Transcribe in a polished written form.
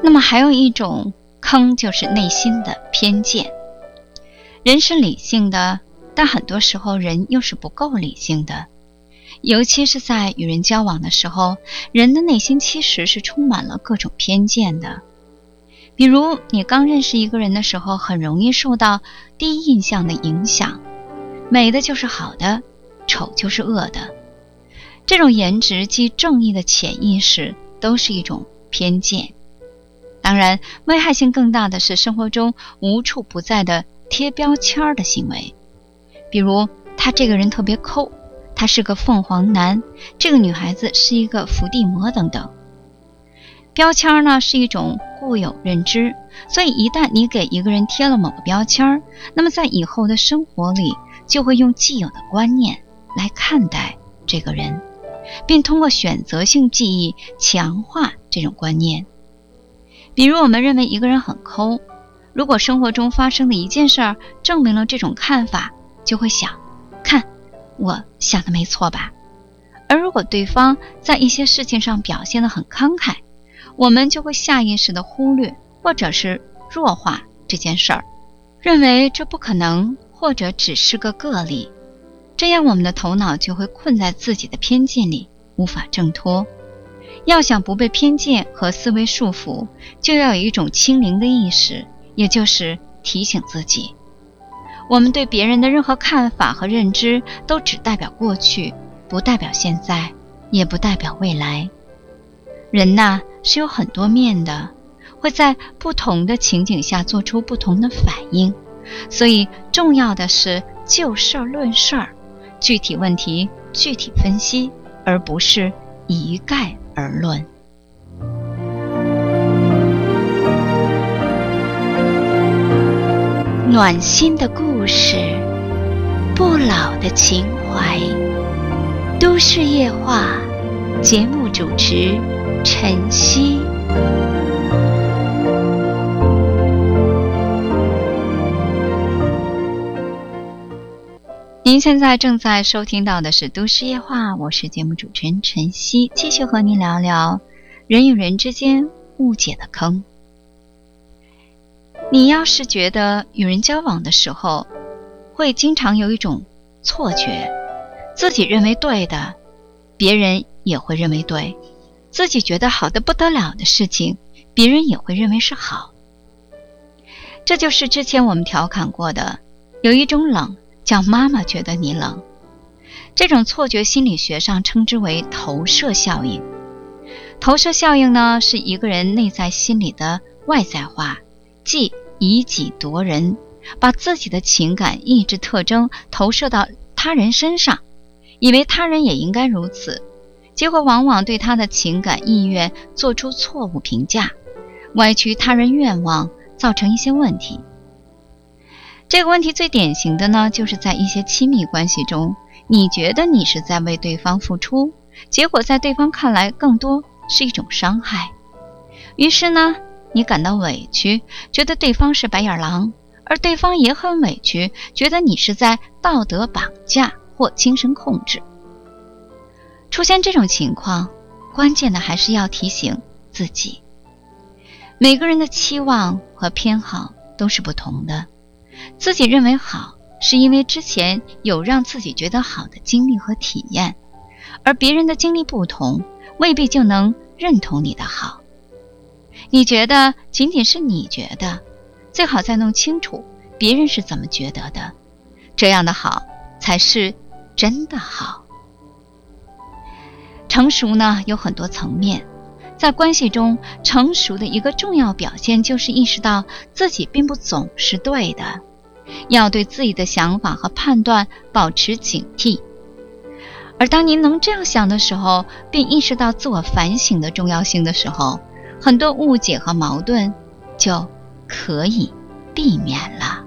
那么还有一种坑，就是内心的偏见。人是理性的，但很多时候人又是不够理性的，尤其是在与人交往的时候，人的内心其实是充满了各种偏见的。比如你刚认识一个人的时候，很容易受到第一印象的影响，美的就是好的，丑就是恶的。这种颜值即正义的潜意识都是一种偏见。当然，危害性更大的是生活中无处不在的贴标签的行为，比如他这个人特别抠，他是个凤凰男，这个女孩子是一个伏地魔等等。标签呢是一种固有认知，所以一旦你给一个人贴了某个标签，那么在以后的生活里就会用既有的观念来看待这个人，并通过选择性记忆强化这种观念。比如我们认为一个人很抠，如果生活中发生的一件事儿证明了这种看法，就会想，看，我想的没错吧？而如果对方在一些事情上表现得很慷慨，我们就会下意识地忽略或者是弱化这件事儿，认为这不可能，或者只是个个例。这样我们的头脑就会困在自己的偏见里，无法挣脱。要想不被偏见和思维束缚，就要有一种清零的意识，也就是提醒自己，我们对别人的任何看法和认知都只代表过去，不代表现在，也不代表未来。人呐，是有很多面的，会在不同的情景下做出不同的反应，所以重要的是就事论事，具体问题具体分析，而不是一概而论。暖心的故事，不老的情怀，都市夜话，节目主持晨曦。您现在正在收听到的是都市夜话，我是节目主持人晨曦，继续和您聊聊人与人之间误解的坑。你要是觉得与人交往的时候会经常有一种错觉，自己认为对的别人也会认为对，自己觉得好的不得了的事情别人也会认为是好，这就是之前我们调侃过的，有一种冷叫妈妈觉得你冷。这种错觉心理学上称之为投射效应。投射效应呢，是一个人内在心理的外在化，即以己度人，把自己的情感意志特征投射到他人身上，以为他人也应该如此，结果往往对他的情感意愿做出错误评价，歪曲他人愿望，造成一些问题。这个问题最典型的呢，就是在一些亲密关系中，你觉得你是在为对方付出，结果在对方看来更多是一种伤害。于是呢，你感到委屈，觉得对方是白眼狼，而对方也很委屈，觉得你是在道德绑架或精神控制。出现这种情况，关键的还是要提醒自己，每个人的期望和偏好都是不同的，自己认为好，是因为之前有让自己觉得好的经历和体验，而别人的经历不同，未必就能认同你的好。你觉得仅仅是你觉得，最好再弄清楚别人是怎么觉得的，这样的好才是真的好。成熟呢，有很多层面，在关系中，成熟的一个重要表现就是意识到自己并不总是对的，要对自己的想法和判断保持警惕。而当您能这样想的时候，并意识到自我反省的重要性的时候，很多误解和矛盾就可以避免了。